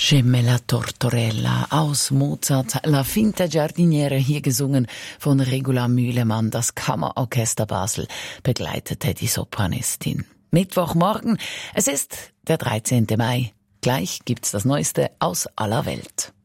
Gemella Tortorella aus Mozart, La Finta Giardiniera, hier gesungen von Regula Mühlemann. Das Kammerorchester Basel begleitete die Sopranistin. Mittwochmorgen, es ist der 13. Mai. Gleich gibt's das Neueste aus aller Welt.